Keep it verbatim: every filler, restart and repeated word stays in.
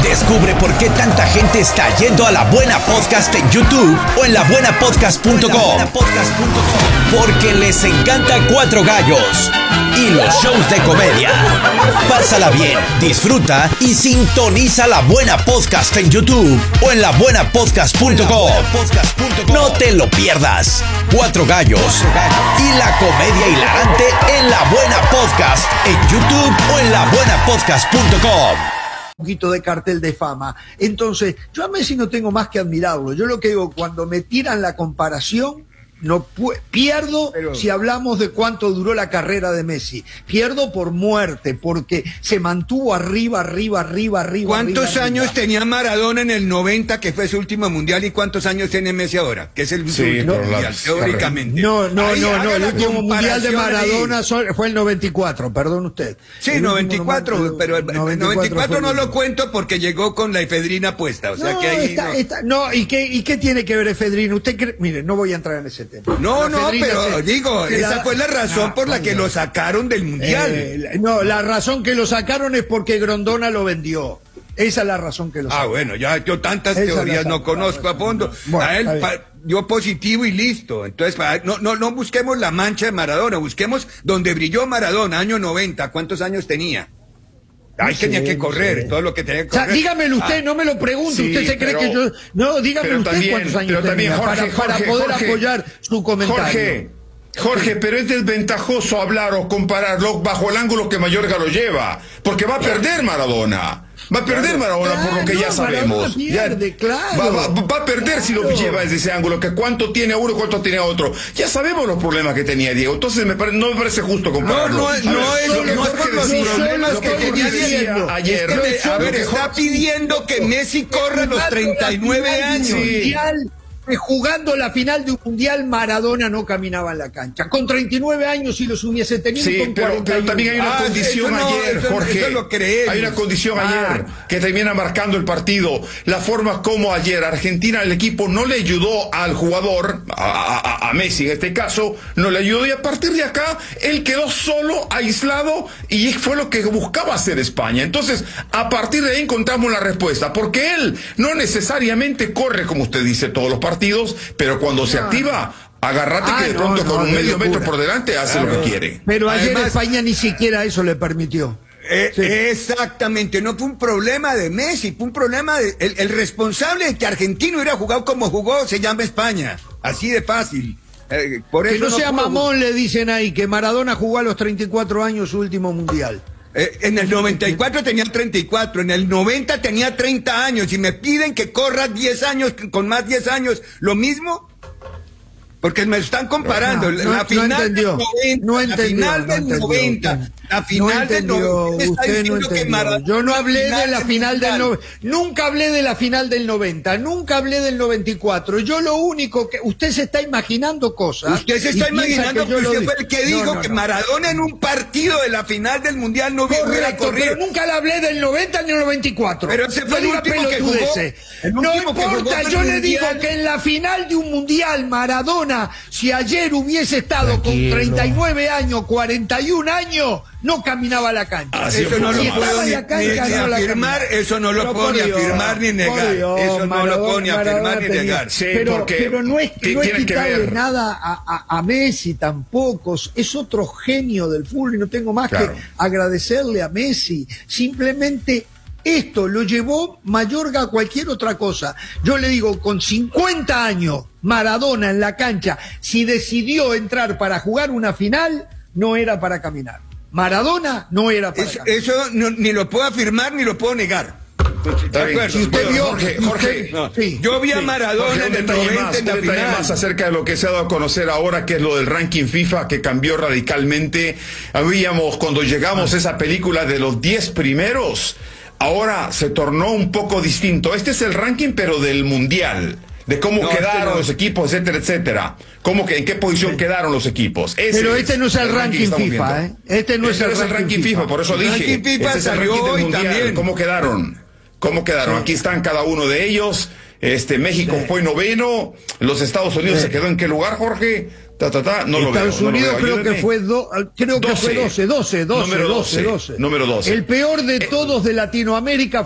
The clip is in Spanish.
Descubre por qué tanta gente está yendo a La Buena Podcast en YouTube o en la buena podcast punto com. Porque les encanta Cuatro Gallos y los shows de comedia. Pásala bien, disfruta y sintoniza La Buena Podcast en YouTube o en la buena podcast punto com. No te lo pierdas. Cuatro Gallos y la comedia hilarante en La Buena Podcast en YouTube o en la buena podcast punto com. Un poquito de cartel de fama. Entonces, yo a Messi no tengo más que admirarlo. Yo lo que digo, cuando me tiran la comparación, no pierdo. Pero si hablamos de cuánto duró la carrera de Messi, pierdo por muerte, porque se mantuvo arriba, arriba, arriba, arriba. ¿Cuántos arriba, años arriba. tenía Maradona en el noventa, que fue su último mundial, y cuántos años tiene Messi ahora, que es el sí, último no, mundial, teóricamente? No, no, Ahí, no, no, el la último mundial de Maradona ahí. fue el noventa y cuatro, perdón usted. Sí, el noventa y cuatro, último, pero el noventa y cuatro no lo cuento porque llegó con la efedrina puesta, o sea no, que ahí está, no. Está, no, ¿y qué, ¿y qué tiene que ver efedrina? Usted cree, mire, no voy a entrar en ese tema. No, no, pero se, digo, esa la, fue la razón no, por la no, que no. lo sacaron del mundial. Eh, no, la razón que lo sacaron es porque Grondona lo vendió. Esa es la razón que lo sacaron. Ah, bueno, ya yo tantas Esa teorías la no conozco a fondo. Bueno, a él pa, dio positivo y listo. Entonces, pa, no, no, no busquemos la mancha de Maradona, busquemos donde brilló Maradona, año noventa, ¿cuántos años tenía? Ahí no tenía sé, que correr, no sé. todo lo que tenía que O sea, correr. dígamelo usted, ah, no me lo pregunte. Sí, usted se cree pero, que yo... No, dígamelo usted también, cuántos años pero también, tenía Jorge, para, para Jorge, poder Jorge, apoyar su comentario. Jorge, Jorge, pero es desventajoso hablar o compararlo bajo el ángulo que Mayorga lo lleva, porque va a perder Maradona. Va a perder Maradona claro, por lo que no, ya sabemos. Pierde, ya, claro, va, va, va a perder si claro. lo lleva desde ese ángulo, que cuánto tiene uno y cuánto tiene otro. Ya sabemos los problemas que tenía Diego, entonces me pare, no me parece justo compararlo. No, no, no, no es, lo que no es Jorge por los decía, problemas lo que Jorge tenía decía Diego. ayer. Es que, a lo ver, que está Jorge- pidiendo que Messi corra los treinta y nueve años. Sí. Jugando la final de un mundial, Maradona no caminaba en la cancha. Con treinta y nueve años, si los hubiese tenido, Sí, con pero, cuarenta y uno. pero también hay una Ah, condición eso no, ayer, eso- Jorge. eso lo creemos. Hay una condición Ah. ayer que termina marcando el partido. La forma como ayer Argentina, el equipo, no le ayudó al jugador, a, a, a Messi en este caso, no le ayudó, y a partir de acá, él quedó solo, aislado, y fue lo que buscaba hacer España. Entonces, a partir de ahí encontramos la respuesta, porque él no necesariamente corre, como usted dice, todos los partidos, pero cuando se activa, agarrate Ah, que de no, pronto no, con un qué medio locura. metro por delante hace Claro. lo que quiere. Pero ayer Además- España ni siquiera eso le permitió. Eh, Sí. Exactamente, no fue un problema de Messi, fue un problema de el, el responsable de que Argentina hubiera jugado como jugó se llama España, así de fácil. Eh, por Que eso no sea pudo- mamón, le dicen ahí, que Maradona jugó a los treinta y cuatro años su último mundial. Eh, en el noventa y cuatro tenía treinta y cuatro, en el noventa tenía treinta años, y me piden que corra diez años, con más diez años, ¿lo mismo? Porque me están comparando. No, la no, no final entendió, del noventa, no la entendió, final no del entendió, noventa, usted. la No final del entendió, noventa, me está usted no diciendo que entendió. Maradona- Yo no hablé de la final del mundial. noventa, nunca hablé de la final del noventa, nunca hablé del noventa y cuatro. Yo lo único que usted se está imaginando cosas. Usted se y está piensa imaginando que, yo lo usted di- fue el que No, dijo no, que no. Maradona en un partido de la final del mundial no hubiera Correcto, corrido. pero nunca le hablé del noventa ni del noventa y cuatro. Pero ese fue No el diga último que jugó. pelotudeces. El No último que jugó importa, fue yo el le digo mundial. que en la final de un mundial, Maradona, si ayer hubiese estado Tranquilo. con treinta y nueve años, cuarenta y un años, no caminaba a la cancha. Así Eso no lo Si puedo estaba en ni, la cancha, ni- ni no la afirmar, caminaba. eso no lo Pero puedo por ni Dios, afirmar ni por negar. Dios, Eso no lo Maradona- puedo ni afirmar Maradona ni tenía- negar. Sí, pero, porque pero no es, ¿qué no es tiene que quitarle ver? nada a, a, a Messi tampoco. Es otro genio del fútbol y no tengo más Claro. que agradecerle a Messi. Simplemente esto lo llevó Mayorga a cualquier otra cosa. Yo le digo, con cincuenta años, Maradona en la cancha, si decidió entrar para jugar una final, no era para caminar. Maradona no era para Eso, caminar. eso no- ni lo puedo afirmar ni lo puedo negar. Está De bien. acuerdo. Si usted Bueno, vio- Jorge, si Jorge, usted- No, sí, yo vi a sí. Maradona Jorge, un en el detalle noventa más, en la un detalle final. más acerca de lo que se ha dado a conocer ahora, que es lo del ranking FIFA, que cambió radicalmente. Habíamos, cuando llegamos a esa película de los diez primeros, ahora se tornó un poco distinto. Este es el ranking, pero del Mundial. De cómo No, quedaron este no. los equipos, etcétera, etcétera. Cómo que, en qué posición quedaron los equipos. Ese Pero este no es el ranking que estamos FIFA, viendo. ¿eh? Este no es el ranking ranking FIFA, FIFA. por eso El dije. ranking FIFA este es el salió ranking del hoy Mundial. también. ¿Cómo quedaron? ¿Cómo quedaron? Aquí están cada uno de ellos. Este, México Sí. fue noveno. Los Estados Unidos Sí. se quedó en qué lugar, Jorge? Ta, ta, ta. No lo veo. Estados no lo Unidos veo. creo Ayúdeme. que fue do- creo que doce. fue doce, doce, Número doce, doce. doce. Número doce. El peor de Eh, todos de Latinoamérica